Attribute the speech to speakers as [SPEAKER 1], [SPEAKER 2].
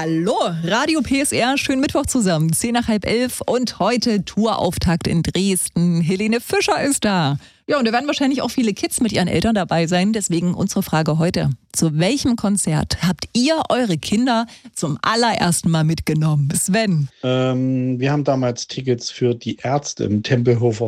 [SPEAKER 1] Hallo, Radio PSR, schönen Mittwoch zusammen, 10 nach halb 11 und heute Tourauftakt in Dresden. Helene Fischer ist da. Ja, und da werden wahrscheinlich auch viele Kids mit ihren Eltern dabei sein, deswegen unsere Frage heute. Zu welchem Konzert habt ihr eure Kinder zum allerersten Mal mitgenommen? Sven?
[SPEAKER 2] Wir haben damals Tickets für die Ärzte im Tempelhofer